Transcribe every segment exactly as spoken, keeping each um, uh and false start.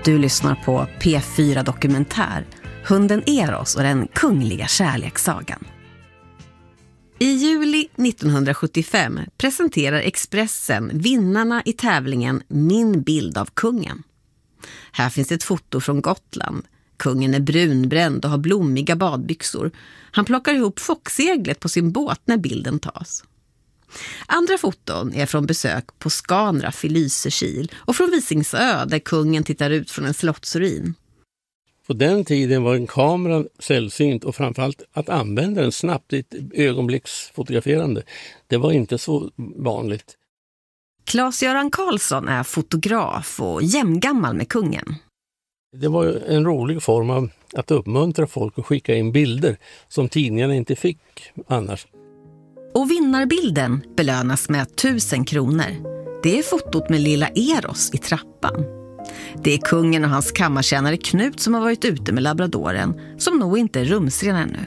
Du lyssnar på P fyra Dokumentär, Hunden Eros och den kungliga kärlekssagan. I juli nittonhundrasjuttiofem presenterar Expressen vinnarna i tävlingen Min bild av kungen. Här finns ett foto från Gotland. Kungen är brunbränd och har blommiga badbyxor. Han plockar ihop foxseglet på sin båt när bilden tas. Andra foton är från besök på Skanraff i Lysekil och från Visingsö där kungen tittar ut från en slottsruin. På den tiden var en kamera sällsynt och framförallt att använda den snabbt i ett ögonblicksfotograferande. Det var inte så vanligt. Claes-Göran Karlsson är fotograf och jämngammal med kungen. Det var en rolig form av att uppmuntra folk att skicka in bilder som tidningarna inte fick annars. Och vinnarbilden belönas med tusen kronor. Det är fotot med lilla Eros i trappan. Det är kungen och hans kammartjänare Knut som har varit ute med labradoren, som nog inte är rumsren ännu.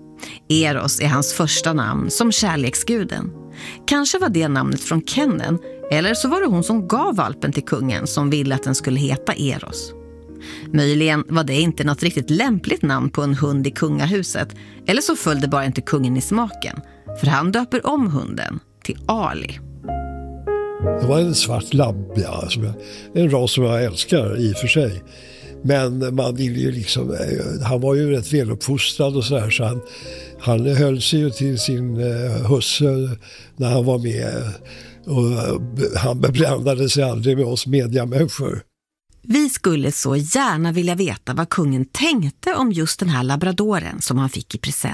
Eros är hans första namn som kärleksguden. Kanske var det namnet från Kennen, eller så var det hon som gav valpen till kungen som ville att den skulle heta Eros. Möjligen var det inte något riktigt lämpligt namn på en hund i kungahuset, eller så följde bara inte kungen i smaken, för han döper om hunden till Ali. Det var en svart labb, ja, som jag, en ras som jag älskar i och för sig. Men man vill ju liksom, han var ju rätt väluppfostrad och sådär, så han, han höll sig ju till sin uh, husse när han var med, och uh, han beblandade sig aldrig med oss mediamänniskor. Vi skulle så gärna vilja veta vad kungen tänkte om just den här labradoren som han fick i present.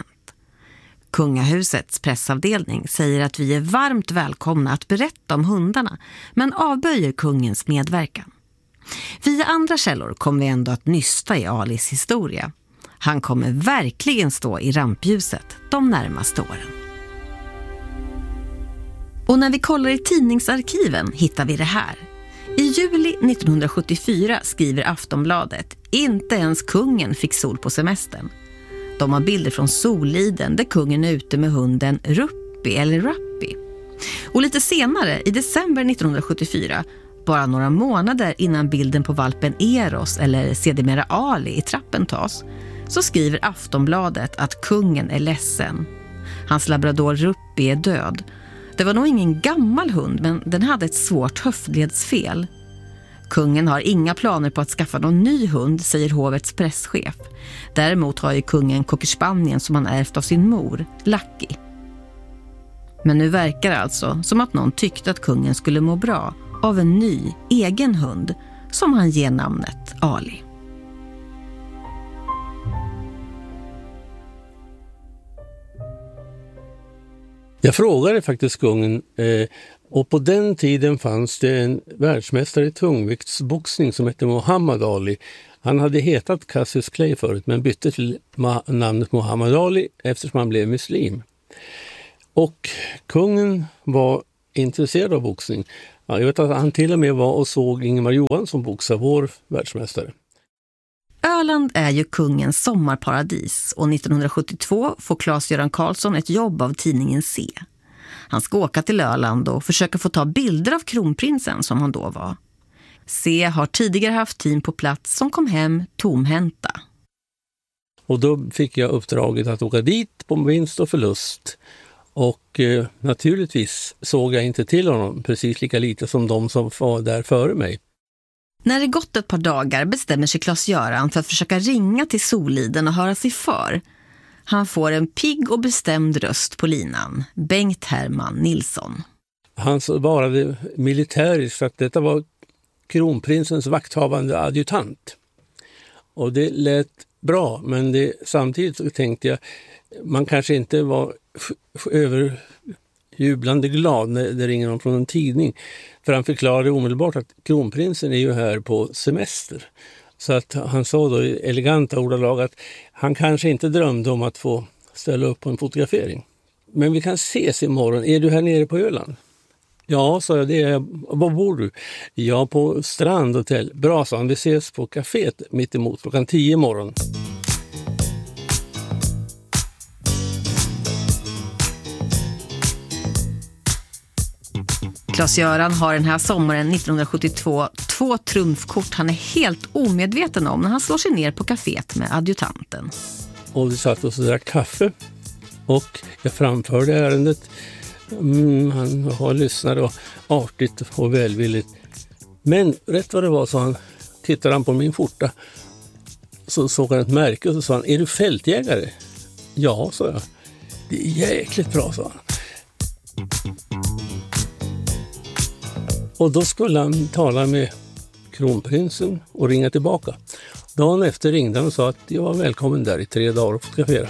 Kungahusets pressavdelning säger att vi är varmt välkomna att berätta om hundarna, men avböjer kungens medverkan. Via andra källor kommer vi ändå att nysta i Alis historia. Han kommer verkligen stå i rampljuset de närmaste åren. Och när vi kollar i tidningsarkiven hittar vi det här. I juli nittonhundrasjuttiofyra skriver Aftonbladet: inte ens kungen fick sol på semestern. De har bilder från Soliden där kungen är ute med hunden Ruppi eller Rappi. Och lite senare, i december nittonhundrasjuttiofyra, bara några månader innan bilden på valpen Eros eller sedermera Ali i trappen tas, så skriver Aftonbladet att kungen är ledsen. Hans labrador Ruppi är död. Det var nog ingen gammal hund, men den hade ett svårt höftledsfel. Kungen har inga planer på att skaffa någon ny hund, säger hovets presschef. Däremot har ju kungen cockerspanien som han ärvt av sin mor, Lucky. Men nu verkar det alltså som att någon tyckte att kungen skulle må bra av en ny, egen hund som han ger namnet Ali. Jag frågade faktiskt kungen, eh, och på den tiden fanns det en världsmästare i tungviktsboxning som hette Muhammad Ali. Han hade hetat Cassius Clay förut, men bytte till ma- namnet Muhammad Ali eftersom han blev muslim. Och kungen var intresserad av boxning. Ja, jag vet att han till och med var och såg Ingemar Johansson boxa, vår världsmästare. Öland är ju kungens sommarparadis och nittonhundrasjuttiotvå får Claes-Göran Karlsson ett jobb av tidningen C. Han ska åka till Öland och försöka få ta bilder av kronprinsen som han då var. C har tidigare haft team på plats som kom hem tomhänta. Och då fick jag uppdraget att åka dit på vinst och förlust. Och eh, naturligtvis såg jag inte till honom precis lika lite som de som var där före mig. När det gått ett par dagar bestämmer sig Claes-Göran för att försöka ringa till Soliden och höra sig för. Han får en pigg och bestämd röst på linan, Bengt Herman Nilsson. Han svarade militäriskt att detta var kronprinsens vakthavande adjutant. Och det lät bra, men det, samtidigt så tänkte jag man kanske inte var överjublande glad när det ringer någon från en tidning. För han förklarade omedelbart att kronprinsen är ju här på semester. Så att han sa då i eleganta ordalag att han kanske inte drömde om att få ställa upp på en fotografering. Men vi kan ses imorgon. Är du här nere på Öland? Ja, sa jag. Det är, var bor du? Ja, på Strandhotell. Bra, sa han. Vi ses på kaféet mitt emot klockan tio imorgon. Claes-Göran har den här sommaren nittonhundrasjuttiotvå två trumfkort han är helt omedveten om när han slår sig ner på kaféet med adjutanten. Och vi satt oss och drack kaffe och jag framförde ärendet. Mm, han har lyssnat och artigt och välvilligt. Men rätt vad det var så han tittade han på min skjorta. Så såg han ett märke och så sa han, är du fältjägare? Ja, sa jag. Det är jäkligt bra, sa han. Och då skulle han tala med kronprinsen och ringa tillbaka. Dagen efter ringde han och sa att jag var välkommen där i tre dagar och fotografera.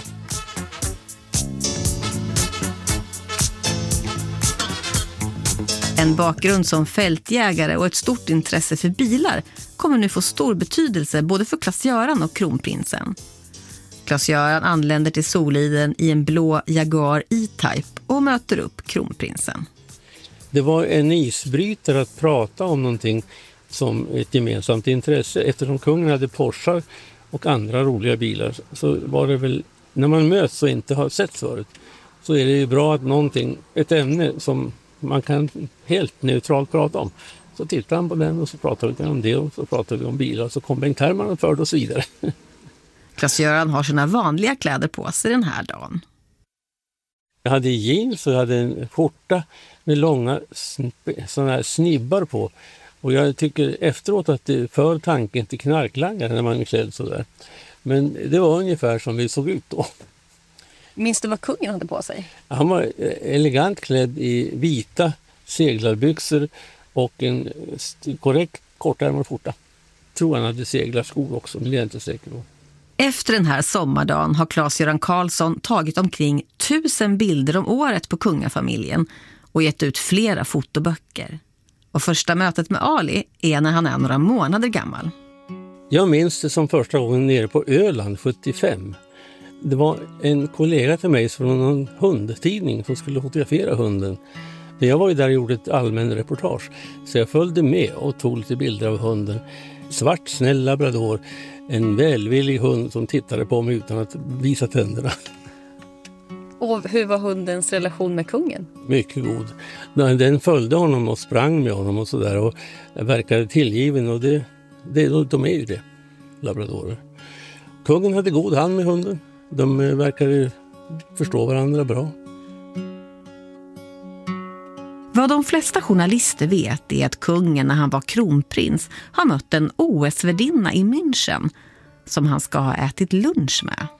En bakgrund som fältjägare och ett stort intresse för bilar kommer nu få stor betydelse både för Claes-Göran och kronprinsen. Claes-Göran anländer till Soliden i en blå Jaguar E-Type och möter upp kronprinsen. Det var en isbrytare att prata om någonting som ett gemensamt intresse. Eftersom kungen hade Porsche och andra roliga bilar så var det väl, när man möts och inte har sett förut, så är det ju bra att någonting, ett ämne som man kan helt neutralt prata om. Så tittar han på den och så pratar vi om det och så pratar vi om bilar och så kom Bengt Herman och förde oss vidare. Claes-Göran har sina vanliga kläder på sig den här dagen. Jag hade jeans och jag hade en skjorta med långa såna här snibbar på. Och jag tycker efteråt att det för tanken till knarklangare när man är klädd sådär. Men det var ungefär som vi såg ut då. Minns du vad kungen hade på sig? Han var elegant klädd i vita seglarbyxor och en korrekt kortärmad skjorta. Tror han hade seglarskor också, men det är jag inte säker på. Efter den här sommardagen har Claes-Göran Karlsson tagit omkring tusen bilder om året på kungafamiljen och gett ut flera fotoböcker. Och första mötet med Ali är när han är några månader gammal. Jag minns det som första gången nere på Öland sjuttiofem. Det var en kollega till mig från en hundtidning som skulle fotografera hunden. Men jag var ju där och gjorde ett allmän reportage. Så jag följde med och tog lite bilder av hunden. Svart, snäll labrador. En välvillig hund som tittade på mig utan att visa tänderna. Och hur var hundens relation med kungen? Mycket god. Den följde honom och sprang med honom och sådär och verkade tillgiven. Och det, det, de är ju det, labradorer. Kungen hade god hand med hunden. De verkade förstå varandra bra. Vad de flesta journalister vet är att kungen när han var kronprins har mött en O S-värdinna i München som han ska ha ätit lunch med.